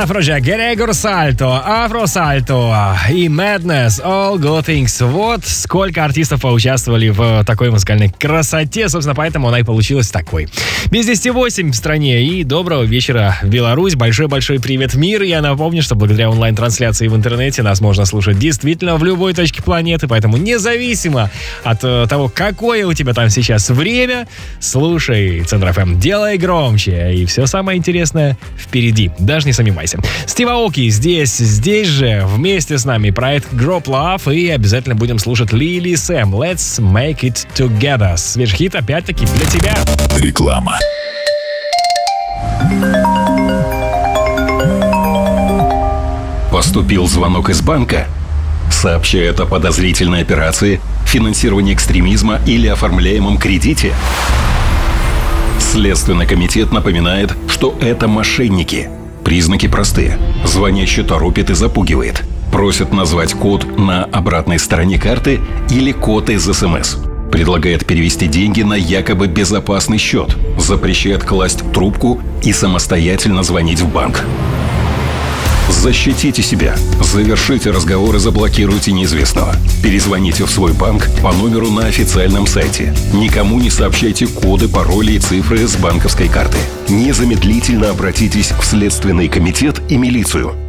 Afrojack, Грегор Сальто, Афро Сальто и Madness, All Good Things. Вот сколько артистов поучаствовали в такой музыкальной красоте. Собственно, поэтому она и получилась такой. Без 10:08 в стране. И доброго вечера, Беларусь. Большой-большой привет, мир. Я напомню, что благодаря онлайн-трансляции в интернете нас можно слушать действительно в любой точке планеты. Поэтому независимо от того, какое у тебя там сейчас время, слушай Центр ФМ, делай громче. И все самое интересное впереди. Даже не сомневайся. Стив Аоки здесь же вместе с нами. Проект Drop Love. И обязательно будем слушать Лили Сэм. Let's make it together. Свежий хит опять-таки для тебя. Реклама. Поступил звонок из банка. Сообщает о подозрительной операции, финансировании экстремизма или оформляемом кредите. Следственный комитет напоминает, что это мошенники. Признаки простые. Звонящий торопит и запугивает. Просит назвать код на обратной стороне карты или код из СМС. Предлагает перевести деньги на якобы безопасный счет. Запрещает класть трубку и самостоятельно звонить в банк. Защитите себя. Завершите разговор и заблокируйте неизвестного. Перезвоните в свой банк по номеру на официальном сайте. Никому не сообщайте коды, пароли и цифры с банковской карты. Незамедлительно обратитесь в Следственный комитет и милицию.